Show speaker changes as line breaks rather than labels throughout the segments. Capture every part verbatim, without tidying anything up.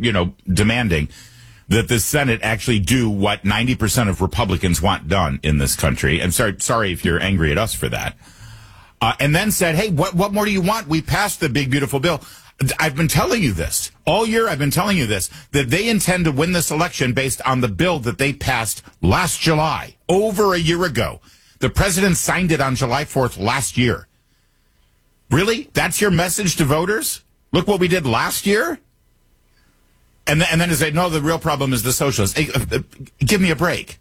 you know, demanding that the Senate actually do what ninety percent of Republicans want done in this country. I'm sorry, sorry if you're angry at us for that. Uh, and then said, hey, what, what more do you want? We passed the big, beautiful bill. I've been telling you this all year. I've been telling you this, that they intend to win this election based on the bill that they passed last July, over a year ago. The president signed it on July fourth last year. Really? That's your message to voters? Look what we did last year? And, th- and then to say, no, the real problem is the socialists. Hey, uh, uh, give me a break.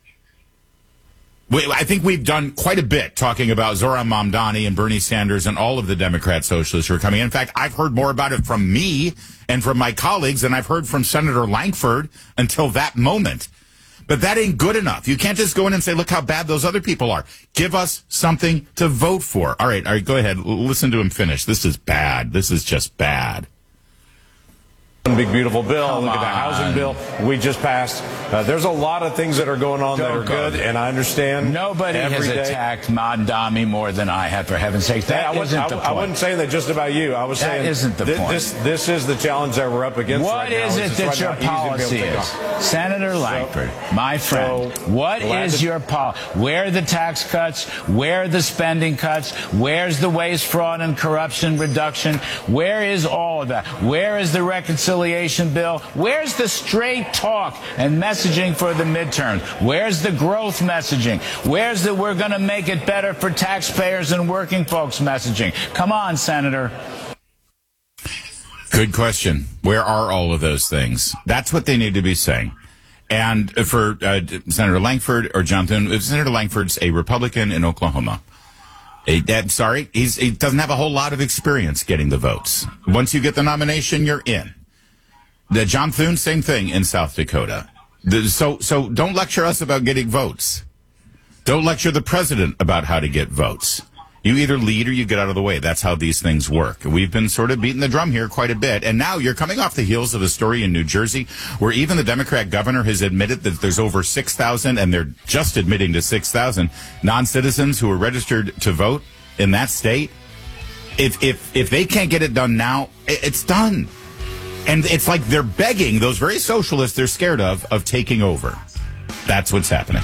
We, I think we've done quite a bit talking about Zohran Mamdani and Bernie Sanders and all of the Democrat socialists who are coming in. In fact, I've heard more about it from me and from my colleagues than I've heard from Senator Lankford until that moment. But that ain't good enough. You can't just go in and say, look how bad those other people are. Give us something to vote for. All right, all right, go ahead. L- listen to him finish. This is bad. This is just bad.
Big, beautiful bill.
Come
Look at the
on.
housing bill we just passed. Uh, there's a lot of things that are going on that are good, and I understand.
Nobody has
day.
attacked Mamdani more than I have, for heaven's sake. That
I
isn't
I,
the
I,
point.
I wasn't saying that just about you. I was
That
saying
isn't the
thi-
point.
This, this is the challenge that we're up against
What
right now.
is
It's
it
just
that
right
your
now easy to be
policy
able to
is?
take on.
Senator Lankford, my friend,
so
what
glad
is
to-
your policy? Where are the tax cuts? Where are the spending cuts? Where's the waste, fraud, and corruption reduction? Where is all of that? Where is the reconciliation bill? Where's the straight talk and messaging for the midterms? Where's the growth messaging? Where's the we're going to make it better for taxpayers and working folks messaging? Come on, Senator.
Good question. Where are all of those things? That's what they need to be saying. And for uh, Senator Lankford or John Thune, Senator Lankford's a Republican in Oklahoma. A, uh, sorry, he's, he doesn't have a whole lot of experience getting the votes. Once you get the nomination, you're in. The John Thune, same thing in South Dakota. The, so, so don't lecture us about getting votes. Don't lecture the president about how to get votes. You either lead or you get out of the way. That's how these things work. We've been sort of beating the drum here quite a bit. And now you're coming off the heels of a story in New Jersey where even the Democrat governor has admitted that there's over six thousand, and they're just admitting to six thousand non-citizens who are registered to vote in that state. If, if, if they can't get it done now, it's done. And it's like they're begging those very socialists they're scared of, of taking over. That's what's happening.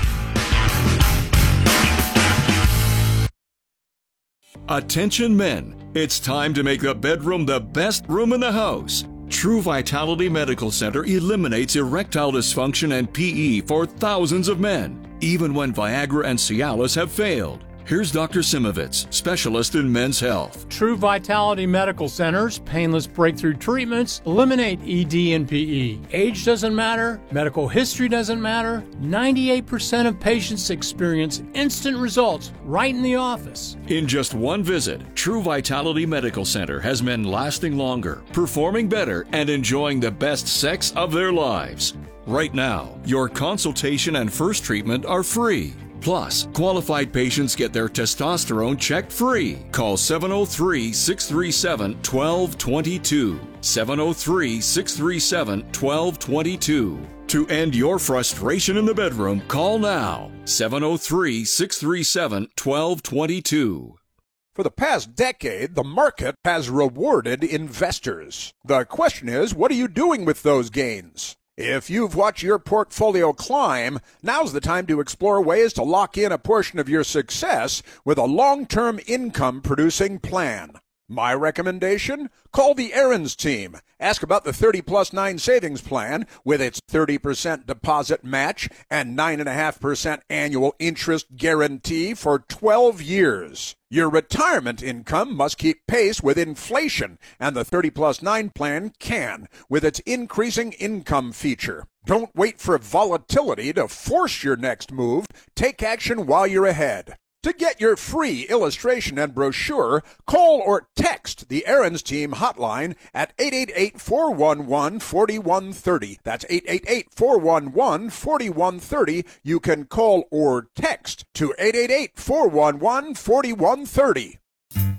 Attention men, it's time to make the bedroom the best room in the house. True Vitality Medical Center eliminates erectile dysfunction and P E for thousands of men, even when Viagra and Cialis have failed. Here's Doctor Simovitz, specialist in men's health.
True Vitality Medical Center's painless breakthrough treatments eliminate E D and P E. Age doesn't matter, medical history doesn't matter. ninety-eight percent of patients experience instant results right in the office.
In just one visit, True Vitality Medical Center has men lasting longer, performing better, and enjoying the best sex of their lives. Right now, your consultation and first treatment are free. Plus, qualified patients get their testosterone checked free. Call seven oh three, six three seven, one two two two. seven oh three, six three seven, one two two two. To end your frustration in the bedroom, call now. seven oh three, six three seven, one two two two.
For the past decade, the market has rewarded investors. The question is, what are you doing with those gains? If you've watched your portfolio climb, now's the time to explore ways to lock in a portion of your success with a long-term income-producing plan. My recommendation? Call the Aaron's team. Ask about the thirty plus nine savings plan with its thirty percent deposit match and nine point five percent annual interest guarantee for twelve years. Your retirement income must keep pace with inflation, and the thirty plus nine plan can with its increasing income feature. Don't wait for volatility to force your next move. Take action while you're ahead. To get your free illustration and brochure, call or text the Aaron's Team hotline at eight eight eight, four one one, four one three zero. That's eight eight eight, four one one, four one three zero. You can call or text to eight eight eight, four one one, four one three zero.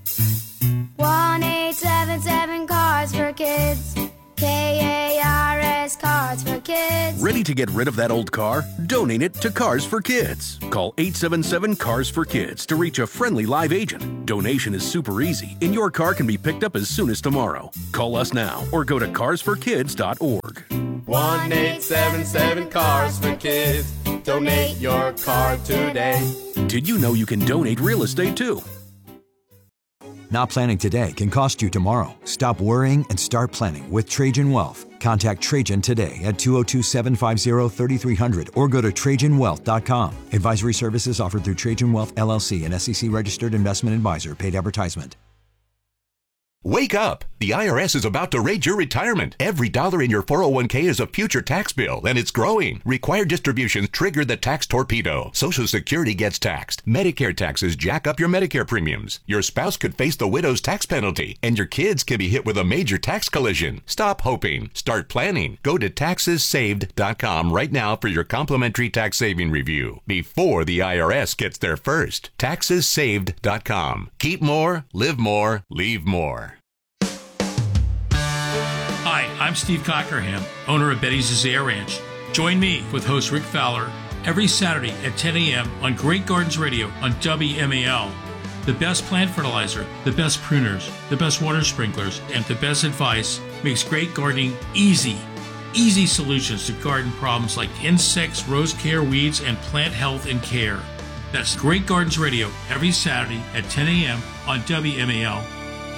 one eight seven seven Cards for Kids. K A R S Cards for Kids. Kids.
Ready to get rid of that old car? Donate it to Cars for Kids. Call eight seven seven, C A R S for Kids to reach a friendly live agent. Donation is super easy, and your car can be picked up as soon as tomorrow. Call us now or go to cars for kids dot org.
one eight seven seven, C A R S for Kids. Donate your car today.
Did you know you can donate real estate too?
Not planning today can cost you tomorrow. Stop worrying and start planning with Trajan Wealth. Contact Trajan today at two oh two, seven five zero, three three zero zero or go to trajan wealth dot com. Advisory services offered through Trajan Wealth, L L C, an S E C-registered investment advisor. Paid advertisement.
Wake up! The I R S is about to raid your retirement. Every dollar in your four oh one k is a future tax bill, and it's growing. Required distributions trigger the tax torpedo. Social Security gets taxed. Medicare taxes jack up your Medicare premiums. Your spouse could face the widow's tax penalty, and your kids can be hit with a major tax collision. Stop hoping. Start planning. Go to taxes saved dot com right now for your complimentary tax saving review before the I R S gets there first. taxes saved dot com. Keep more, live more, leave more.
Hi, I'm Steve Cockerham, owner of Betty's Azalea Ranch. Join me with host Rick Fowler every Saturday at ten a.m. on Great Gardens Radio on W M A L. The best plant fertilizer, the best pruners, the best water sprinklers, and the best advice makes great gardening easy. Easy solutions to garden problems like insects, rose care, weeds, and plant health and care. That's Great Gardens Radio every Saturday at ten a.m. on W M A L.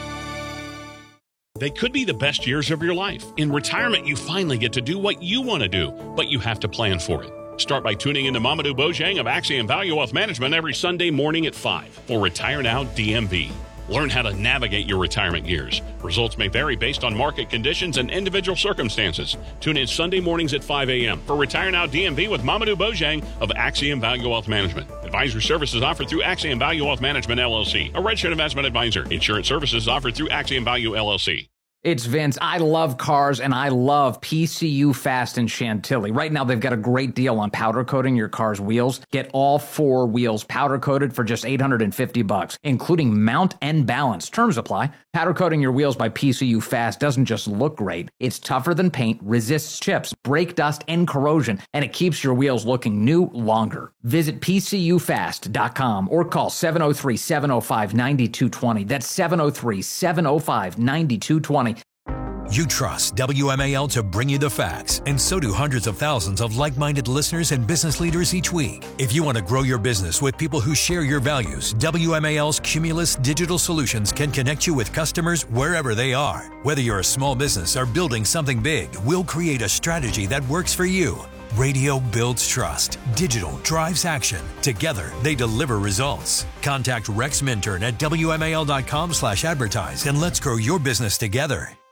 They could be the best years of your life. In retirement, you finally get to do what you want to do, but you have to plan for it. Start by tuning in to Mamadou Bojang of Axiom Value Wealth Management every Sunday morning at five for Retire Now D M V. Learn how to navigate your retirement years. Results may vary based on market conditions and individual circumstances. Tune in Sunday mornings at five a.m. for Retire Now D M V with Mamadou Bojang of Axiom Value Wealth Management. Advisory services offered through Axiom Value Wealth Management, L L C, a registered investment advisor. Insurance services offered through Axiom Value, L L C.
It's Vince. I love cars, and I love P C U Fast in Chantilly. Right now, they've got a great deal on powder coating your car's wheels. Get all four wheels powder coated for just eight hundred fifty bucks, including mount and balance. Terms apply. Powder coating your wheels by P C U Fast doesn't just look great. It's tougher than paint, resists chips, brake dust, and corrosion, and it keeps your wheels looking new longer. Visit P C U fast dot com or call seven oh three, seven oh five, nine two two oh. That's seven oh three, seven oh five, nine two two oh.
You trust W M A L to bring you the facts, and so do hundreds of thousands of like-minded listeners and business leaders each week. If you want to grow your business with people who share your values, W M A L's Cumulus Digital Solutions can connect you with customers wherever they are. Whether you're a small business or building something big, we'll create a strategy that works for you. Radio builds trust. Digital drives action. Together, they deliver results. Contact Rex Minturn at W M A L dot com slash advertise and let's grow your business together.